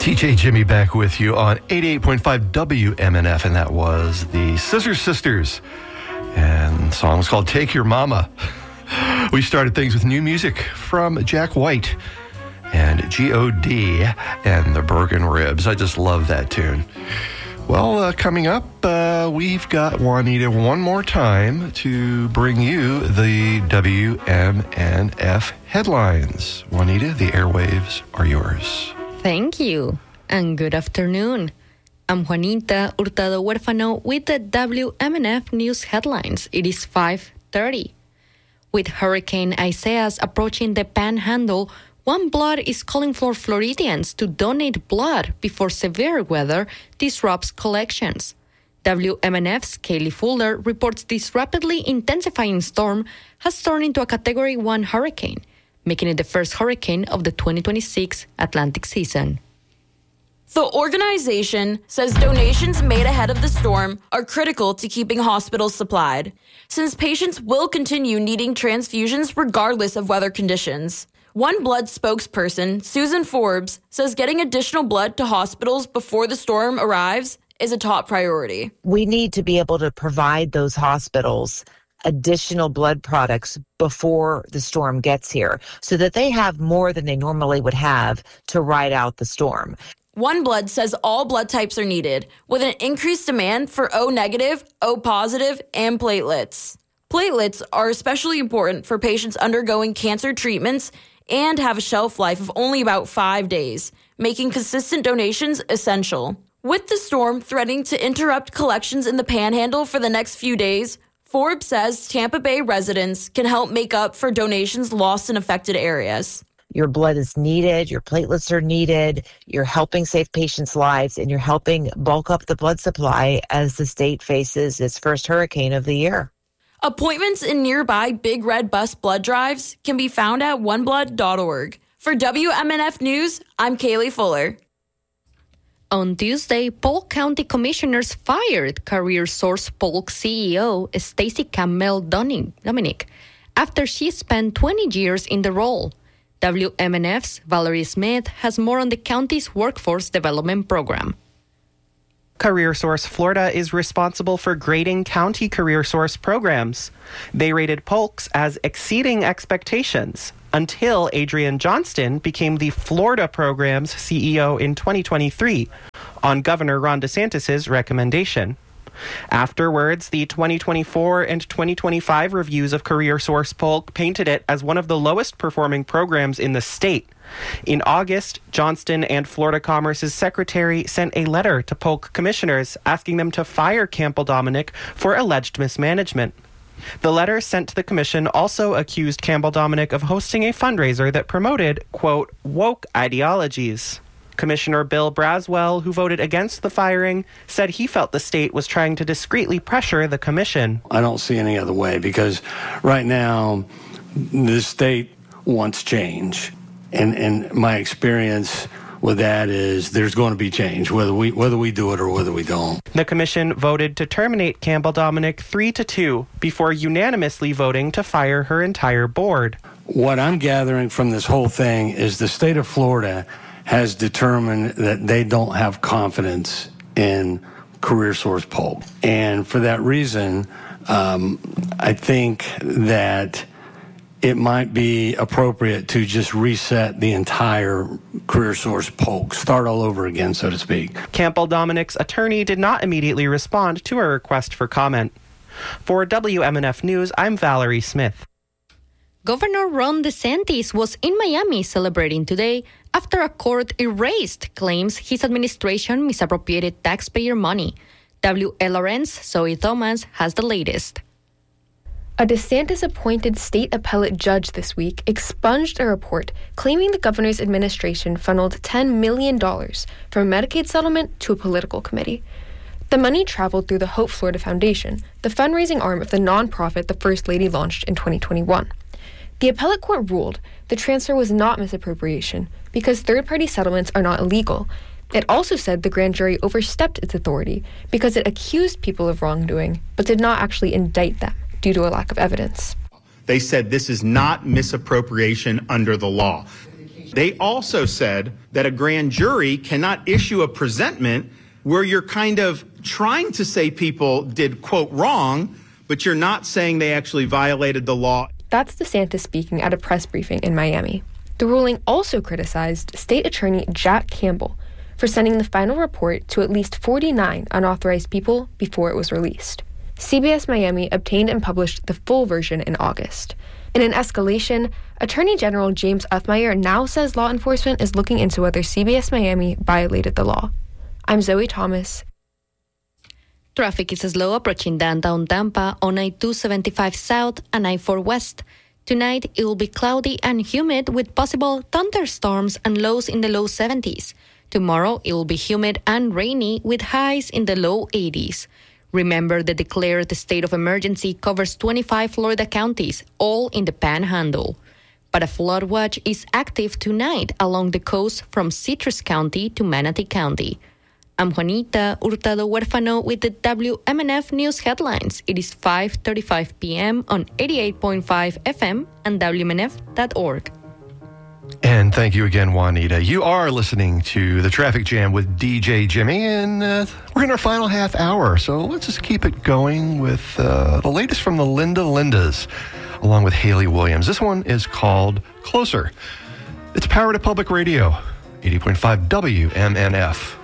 TJ Jimmy back with you on 88.5 WMNF, and that was the Scissor Sisters. And the song was called Take Your Mama. We started things with new music from Jack White and G.O.D. and the Bergen Ribs. I just love that tune. Well, coming up, we've got Juanita one more time to bring you the WMNF headlines. Juanita, the airwaves are yours. Thank you, and good afternoon. I'm Juanita Hurtado Huérfano with the WMNF News headlines. It is 5:30. With Hurricane Isaias approaching the Panhandle, OneBlood is calling for Floridians to donate blood before severe weather disrupts collections. WMNF's Kaylee Fuller reports this rapidly intensifying storm has turned into a Category 1 hurricane, making it the first hurricane of the 2026 Atlantic season. The organization says donations made ahead of the storm are critical to keeping hospitals supplied, since patients will continue needing transfusions regardless of weather conditions. OneBlood spokesperson Susan Forbes says getting additional blood to hospitals before the storm arrives is a top priority. We need to be able to provide those hospitals additional blood products before the storm gets here so that they have more than they normally would have to ride out the storm. OneBlood says all blood types are needed, with an increased demand for O negative, O positive, and platelets. Platelets are especially important for patients undergoing cancer treatments and have a shelf life of only about 5 days, making consistent donations essential. With the storm threatening to interrupt collections in the Panhandle for the next few days, Forbes says Tampa Bay residents can help make up for donations lost in affected areas. Your blood is needed, your platelets are needed, you're helping save patients' lives, and you're helping bulk up the blood supply as the state faces its first hurricane of the year. Appointments in nearby Big Red Bus blood drives can be found at oneblood.org. For WMNF News, I'm Kaylee Fuller. On Tuesday, Polk County Commissioners fired CareerSource Polk CEO Stacey Campbell Dominic after she spent 20 years in the role. WMNF's Valerie Smith has more on the county's workforce development program. CareerSource Florida is responsible for grading county CareerSource programs. They rated Polk's as exceeding expectations until Adrian Johnston became the Florida program's CEO in 2023 on Governor Ron DeSantis' recommendation. Afterwards, the 2024 and 2025 reviews of CareerSource Polk painted it as one of the lowest performing programs in the state. In August, Johnston and Florida Commerce's secretary sent a letter to Polk commissioners asking them to fire Campbell Dominic for alleged mismanagement. The letter sent to the commission also accused Campbell Dominic of hosting a fundraiser that promoted, quote, woke ideologies. Commissioner Bill Braswell, who voted against the firing, said he felt the state was trying to discreetly pressure the commission. I don't see any other way because right now the state wants change. And my experience with that is there's going to be change, whether we do it or whether we don't. The commission voted to terminate Campbell Dominic 3-2 before unanimously voting to fire her entire board. What I'm gathering from this whole thing is the state of Florida has determined that they don't have confidence in CareerSource Polk. And for that reason, I think that it might be appropriate to just reset the entire CareerSource Polk, start all over again, so to speak. Campbell Dominic's attorney did not immediately respond to a request for comment. For WMNF News, I'm Valerie Smith. Governor Ron DeSantis was in Miami celebrating today after a court erased claims his administration misappropriated taxpayer money. WLRN's Zoe Thomas has the latest. A DeSantis-appointed state appellate judge this week expunged a report claiming the governor's administration funneled $10 million from a Medicaid settlement to a political committee. The money traveled through the Hope Florida Foundation, the fundraising arm of the nonprofit the First Lady launched in 2021. The appellate court ruled the transfer was not misappropriation because third-party settlements are not illegal. It also said the grand jury overstepped its authority because it accused people of wrongdoing but did not actually indict them due to a lack of evidence. They said this is not misappropriation under the law. They also said that a grand jury cannot issue a presentment where you're kind of trying to say people did, quote, wrong, but you're not saying they actually violated the law. That's DeSantis speaking at a press briefing in Miami. The ruling also criticized State Attorney Jack Campbell for sending the final report to at least 49 unauthorized people before it was released. CBS Miami obtained and published the full version in August. In an escalation, Attorney General James Uthmeier now says law enforcement is looking into whether CBS Miami violated the law. I'm Zoe Thomas. Traffic is slow approaching downtown Tampa on I-275 South and I-4 West. Tonight, it will be cloudy and humid with possible thunderstorms and lows in the low 70s. Tomorrow, it will be humid and rainy with highs in the low 80s. Remember, the declared state of emergency covers 25 Florida counties, all in the Panhandle. But a flood watch is active tonight along the coast from Citrus County to Manatee County. I'm Juanita Hurtado Huérfano with the WMNF News Headlines. It is 5:35 p.m. on 88.5 FM and WMNF.org. And thank you again, Juanita. You are listening to The Traffic Jam with DJ Jimmy, and we're in our final half hour, so let's just keep it going with the latest from the Linda Lindas, along with Haley Williams. This one is called Closer. It's powered at Public Radio, 80.5 WMNF.